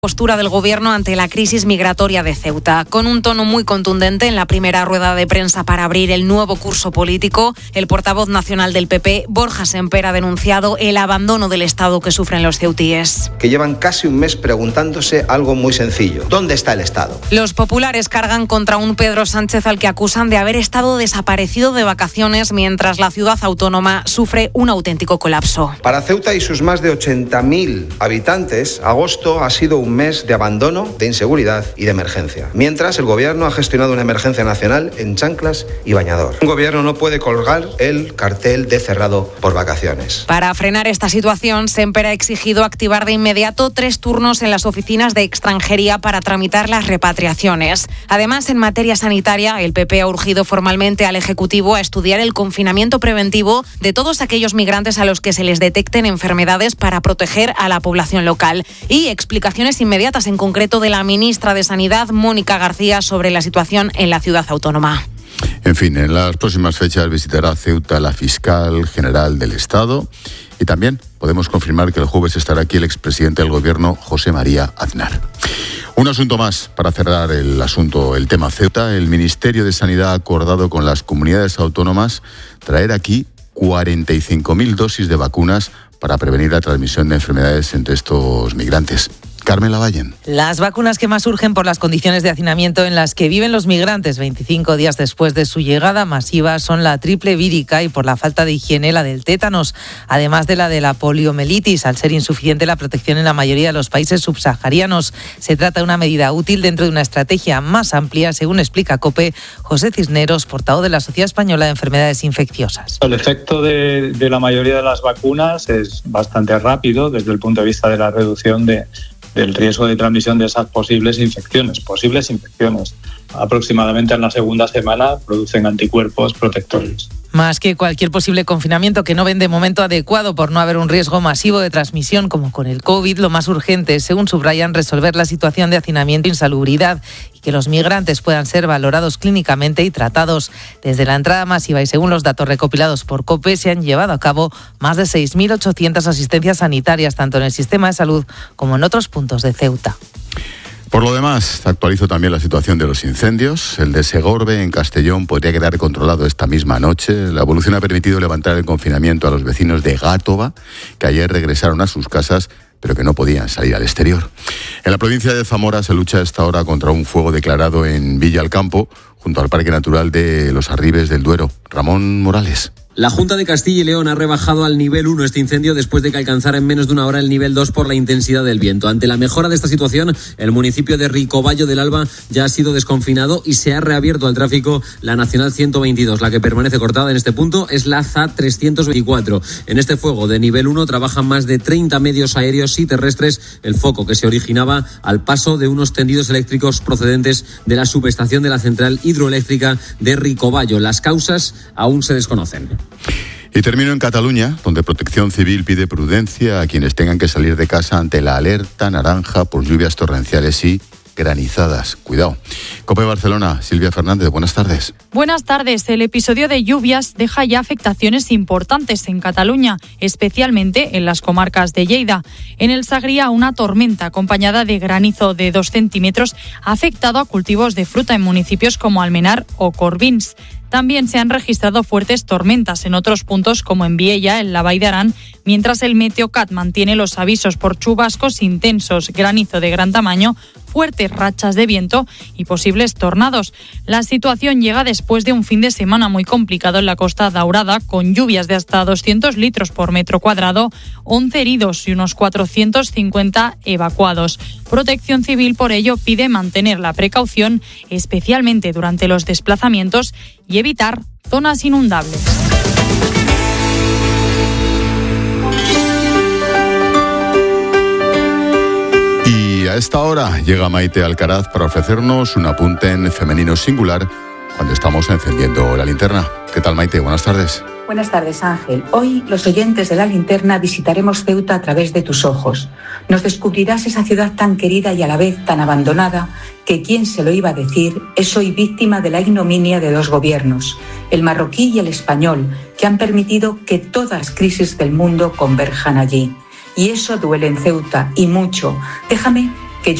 Postura del Gobierno ante la crisis migratoria de Ceuta. Con un tono muy contundente en la primera rueda de prensa para abrir el nuevo curso político, el portavoz nacional del PP, Borja Semper, ha denunciado el abandono del Estado que sufren los ceutíes. Que llevan casi un mes preguntándose algo muy sencillo. ¿Dónde está el Estado? Los populares cargan contra un Pedro Sánchez al que acusan de haber estado desaparecido de vacaciones mientras la ciudad autónoma sufre un auténtico colapso. Para Ceuta y sus más de 80.000 habitantes, agosto ha sido un mes de abandono, de inseguridad y de emergencia. Mientras, el Gobierno ha gestionado una emergencia nacional en chanclas y bañador. Un Gobierno no puede colgar el cartel de cerrado por vacaciones. Para frenar esta situación, Semper ha exigido activar de inmediato 3 turnos en las oficinas de extranjería para tramitar las repatriaciones. Además, en materia sanitaria, el PP ha urgido formalmente al Ejecutivo a estudiar el confinamiento preventivo de todos aquellos migrantes a los que se les detecten enfermedades para proteger a la población local. Y explicaciones inmediatas, en concreto de la ministra de Sanidad, Mónica García, sobre la situación en la ciudad autónoma. En fin, en las próximas fechas visitará Ceuta la fiscal general del Estado y también podemos confirmar que el jueves estará aquí el expresidente del Gobierno, José María Aznar. Un asunto más para cerrar el tema Ceuta. El Ministerio de Sanidad ha acordado con las comunidades autónomas traer aquí 45.000 dosis de vacunas para prevenir la transmisión de enfermedades entre estos migrantes. Carmen Lavallen. Las vacunas que más urgen por las condiciones de hacinamiento en las que viven los migrantes 25 días después de su llegada masiva son la triple vírica y, por la falta de higiene, la del tétanos, además de la poliomielitis, al ser insuficiente la protección en la mayoría de los países subsaharianos. Se trata de una medida útil dentro de una estrategia más amplia, según explica COPE José Cisneros, portavoz de la Sociedad Española de Enfermedades Infecciosas. El efecto de la mayoría de las vacunas es bastante rápido desde el punto de vista de la reducción del riesgo de transmisión de esas posibles infecciones. Aproximadamente en la segunda semana producen anticuerpos protectores. Más que cualquier posible confinamiento que no ven de momento adecuado por no haber un riesgo masivo de transmisión como con el COVID, lo más urgente es, según subrayan, resolver la situación de hacinamiento e insalubridad y que los migrantes puedan ser valorados clínicamente y tratados. Desde la entrada masiva y según los datos recopilados por COPE, se han llevado a cabo más de 6.800 asistencias sanitarias, tanto en el sistema de salud como en otros puntos de Ceuta. Por lo demás, actualizo también la situación de los incendios. El de Segorbe, en Castellón, podría quedar controlado esta misma noche. La evolución ha permitido levantar el confinamiento a los vecinos de Gátova, que ayer regresaron a sus casas, pero que no podían salir al exterior. En la provincia de Zamora se lucha a esta hora contra un fuego declarado en Villa Alcampo, junto al Parque Natural de los Arribes del Duero. Ramón Morales. La Junta de Castilla y León ha rebajado al nivel 1 este incendio después de que alcanzara en menos de una hora el nivel 2 por la intensidad del viento. Ante la mejora de esta situación, el municipio de Ricovallo del Alba ya ha sido desconfinado y se ha reabierto al tráfico la Nacional 122. La que permanece cortada en este punto es la ZA 324. En este fuego de nivel 1 trabajan más de 30 medios aéreos y terrestres. El foco que se originaba al paso de unos tendidos eléctricos procedentes de la subestación de la central hidroeléctrica de Ricovallo. Las causas aún se desconocen. Y termino en Cataluña, donde Protección Civil pide prudencia a quienes tengan que salir de casa ante la alerta naranja por lluvias torrenciales y granizadas. Cuidado. COPE Barcelona, Silvia Fernández, buenas tardes. Buenas tardes. El episodio de lluvias deja ya afectaciones importantes en Cataluña, especialmente en las comarcas de Lleida. En el Sagrià, una tormenta acompañada de granizo de 2 centímetros ha afectado a cultivos de fruta en municipios como Almenar o Corbins. También se han registrado fuertes tormentas en otros puntos como en Viella, en la Vall d'Aran, mientras el Meteocat mantiene los avisos por chubascos intensos, granizo de gran tamaño, fuertes rachas de viento y posibles tornados. La situación llega después de un fin de semana muy complicado en la Costa Daurada, con lluvias de hasta 200 litros por metro cuadrado, 11 heridos y unos 450 evacuados. Protección Civil, por ello, pide mantener la precaución, especialmente durante los desplazamientos, y evitar zonas inundables. Y a esta hora llega Maite Alcaraz para ofrecernos un apunte en femenino singular cuando estamos encendiendo la linterna. ¿Qué tal, Maite? Buenas tardes. Buenas tardes, Ángel. Hoy, los oyentes de La Linterna visitaremos Ceuta a través de tus ojos. Nos descubrirás esa ciudad tan querida y a la vez tan abandonada que, ¿quién se lo iba a decir?, es hoy víctima de la ignominia de 2 gobiernos, el marroquí y el español, que han permitido que todas las crisis del mundo converjan allí. Y eso duele en Ceuta, y mucho. Déjame